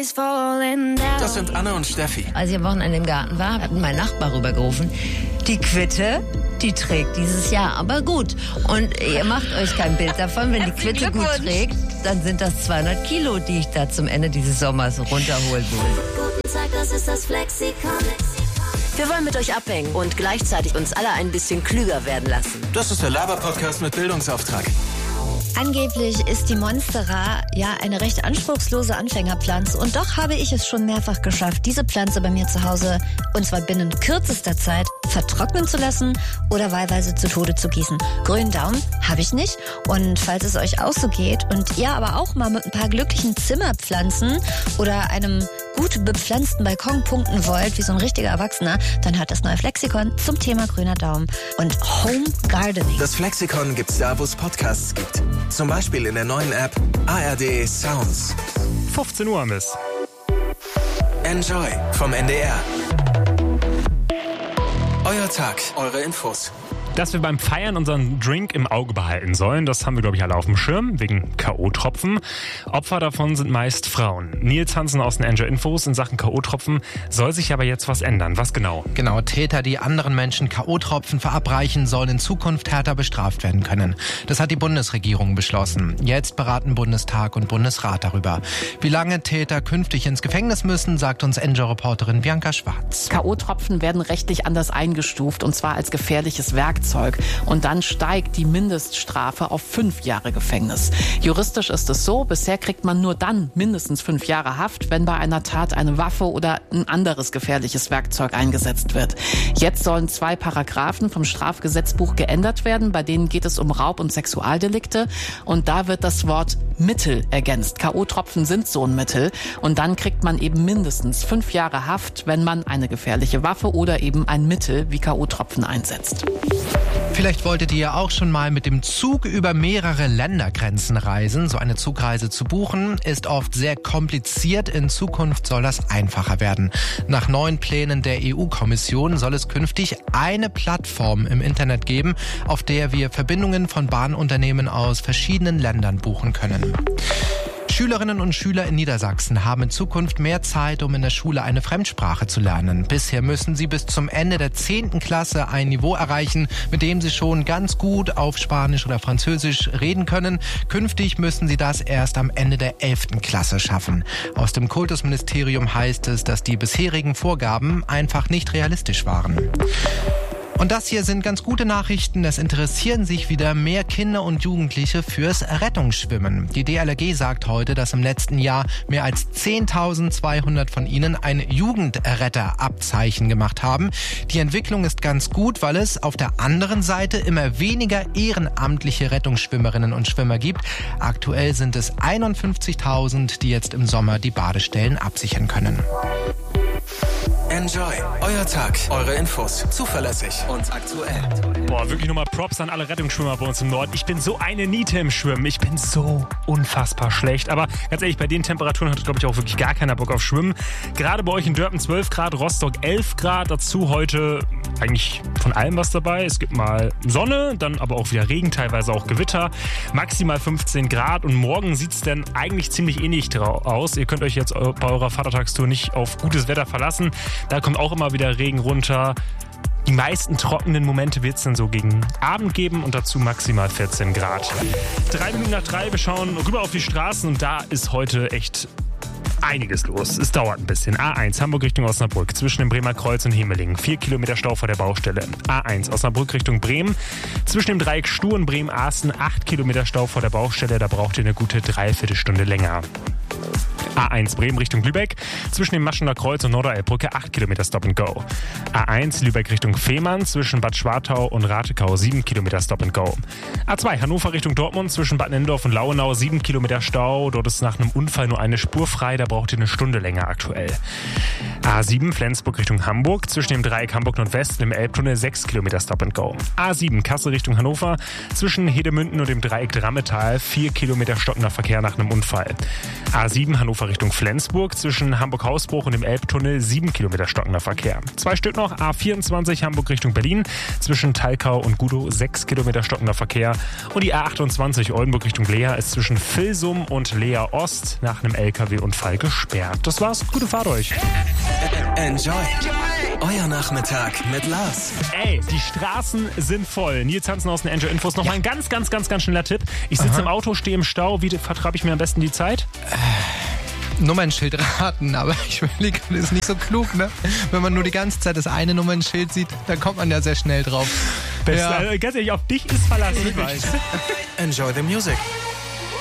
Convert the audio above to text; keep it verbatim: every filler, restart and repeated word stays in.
is falling down. Das sind Anne und Steffi. Als ich am Wochenende im Garten war, hat mein Nachbar rübergerufen, die Quitte, die trägt dieses Jahr aber gut. Und ihr macht euch kein Bild davon, wenn die Quitte gut trägt, dann sind das zweihundert Kilo, die ich da zum Ende dieses Sommers runterholen will. Guten Tag, das ist das Flexikon. Wir wollen mit euch abhängen und gleichzeitig uns alle ein bisschen klüger werden lassen. Das ist der Laber-Podcast mit Bildungsauftrag. Angeblich ist die Monstera ja eine recht anspruchslose Anfängerpflanze und doch habe ich es schon mehrfach geschafft, diese Pflanze bei mir zu Hause, und zwar binnen kürzester Zeit, vertrocknen zu lassen oder wahlweise zu Tode zu gießen. Grünen Daumen habe ich nicht, und falls es euch auch so geht und ihr aber auch mal mit ein paar glücklichen Zimmerpflanzen oder einem gut bepflanzten Balkon punkten wollt, wie so ein richtiger Erwachsener, dann hört das neue Flexikon zum Thema grüner Daumen und Home Gardening. Das Flexikon gibt's da, wo es Podcasts gibt. Zum Beispiel in der neuen App A R D Sounds. fünfzehn Uhr haben wir's. Enjoy vom N D R. Euer Tag, eure Infos. Dass wir beim Feiern unseren Drink im Auge behalten sollen, das haben wir, glaube ich, alle auf dem Schirm, wegen K O-Tropfen. Opfer davon sind meist Frauen. Nils Hansen aus den Enjoy Infos in Sachen K O-Tropfen. Soll sich aber jetzt was ändern. Was genau? Genau, Täter, die anderen Menschen K O-Tropfen verabreichen, sollen in Zukunft härter bestraft werden können. Das hat die Bundesregierung beschlossen. Jetzt beraten Bundestag und Bundesrat darüber. Wie lange Täter künftig ins Gefängnis müssen, sagt uns Enjoy-Reporterin Bianca Schwarz. K O-Tropfen werden rechtlich anders eingestuft, und zwar als gefährliches Werkzeug. Und dann steigt die Mindeststrafe auf fünf Jahre Gefängnis. Juristisch ist es so, bisher kriegt man nur dann mindestens fünf Jahre Haft, wenn bei einer Tat eine Waffe oder ein anderes gefährliches Werkzeug eingesetzt wird. Jetzt sollen zwei Paragraphen vom Strafgesetzbuch geändert werden, bei denen geht es um Raub- und Sexualdelikte. Und da wird das Wort Mittel ergänzt. K O-Tropfen sind so ein Mittel. Und dann kriegt man eben mindestens fünf Jahre Haft, wenn man eine gefährliche Waffe oder eben ein Mittel wie K O-Tropfen einsetzt. Vielleicht wolltet ihr ja auch schon mal mit dem Zug über mehrere Ländergrenzen reisen. So eine Zugreise zu buchen ist oft sehr kompliziert. In Zukunft soll das einfacher werden. Nach neuen Plänen der E U-Kommission soll es künftig eine Plattform im Internet geben, auf der wir Verbindungen von Bahnunternehmen aus verschiedenen Ländern buchen können. Schülerinnen und Schüler in Niedersachsen haben in Zukunft mehr Zeit, um in der Schule eine Fremdsprache zu lernen. Bisher müssen sie bis zum Ende der zehnten Klasse ein Niveau erreichen, mit dem sie schon ganz gut auf Spanisch oder Französisch reden können. Künftig müssen sie das erst am Ende der elften Klasse schaffen. Aus dem Kultusministerium heißt es, dass die bisherigen Vorgaben einfach nicht realistisch waren. Und das hier sind ganz gute Nachrichten. Es interessieren sich wieder mehr Kinder und Jugendliche fürs Rettungsschwimmen. Die D L R G sagt heute, dass im letzten Jahr mehr als zehntausendzweihundert von ihnen ein Jugendretterabzeichen gemacht haben. Die Entwicklung ist ganz gut, weil es auf der anderen Seite immer weniger ehrenamtliche Rettungsschwimmerinnen und Schwimmer gibt. Aktuell sind es einundfünfzigtausend, die jetzt im Sommer die Badestellen absichern können. Enjoy. Euer Tag, eure Infos. Zuverlässig und aktuell. Boah, wirklich nochmal Props an alle Rettungsschwimmer bei uns im Norden. Ich bin so eine Niete im Schwimmen. Ich bin so unfassbar schlecht. Aber ganz ehrlich, bei den Temperaturen hat, glaube ich, auch wirklich gar keiner Bock auf Schwimmen. Gerade bei euch in Dörpen zwölf Grad, Rostock elf Grad. Dazu heute eigentlich von allem was dabei. Es gibt mal Sonne, dann aber auch wieder Regen, teilweise auch Gewitter. Maximal fünfzehn Grad. Und morgen sieht es dann eigentlich ziemlich ähnlich aus. Ihr könnt euch jetzt bei eurer Vatertagstour nicht auf gutes Wetter verlassen. Da kommt auch immer wieder Regen runter. Die meisten trockenen Momente wird es dann so gegen Abend geben und dazu maximal vierzehn Grad. Drei Minuten nach drei, wir schauen rüber auf die Straßen und da ist heute echt einiges los. Es dauert ein bisschen. A eins Hamburg Richtung Osnabrück zwischen dem Bremer Kreuz und Hemelingen. Vier Kilometer Stau vor der Baustelle. A eins Osnabrück Richtung Bremen. Zwischen dem Dreieck Stuhr und Bremen-Asten acht Kilometer Stau vor der Baustelle. Da braucht ihr eine gute Dreiviertelstunde länger. A eins Bremen Richtung Lübeck. Zwischen dem Maschener Kreuz und Norderelbbrücke acht Kilometer Stop and Go. A eins Lübeck Richtung Fehmarn. Zwischen Bad Schwartau und Ratekau sieben Kilometer Stop and Go. A zwei Hannover Richtung Dortmund. Zwischen Bad Nennendorf und Lauenau sieben Kilometer Stau. Dort ist nach einem Unfall nur eine Spur frei. Da braucht ihr eine Stunde länger aktuell. A sieben Flensburg Richtung Hamburg. Zwischen dem Dreieck Hamburg Nordwest und dem Elbtunnel sechs Kilometer Stop and Go. A sieben Kassel Richtung Hannover. Zwischen Hedemünden und dem Dreieck Drammetal vier Kilometer stockender Verkehr nach einem Unfall. A sieben Hannover Hannover Richtung Flensburg. Zwischen Hamburg-Hausbruch und dem Elbtunnel sieben Kilometer stockender Verkehr. Zwei Stück noch, A vierundzwanzig Hamburg Richtung Berlin. Zwischen Talkau und Gudow sechs Kilometer stockender Verkehr. Und die A achtundzwanzig Oldenburg Richtung Lea ist zwischen Vilsum und Lea Ost nach einem L K W-Unfall gesperrt. Das war's. Gute Fahrt euch. Enjoy. Euer Nachmittag mit Lars. Ey, die Straßen sind voll. Nils Hansen aus den Enjoy Infos. Noch mal ein ganz, ganz, ganz, ganz schneller Tipp. Ich sitze im Auto, stehe im Stau. Wie vertreibe ich mir am besten die Zeit? Nummernschild raten, aber ich überlege, das ist nicht so klug, ne? Wenn man nur die ganze Zeit das eine Nummernschild sieht, dann kommt man ja sehr schnell drauf. Beste, Ja. also, ganz ehrlich, auf dich ist Verlass. Enjoy the music.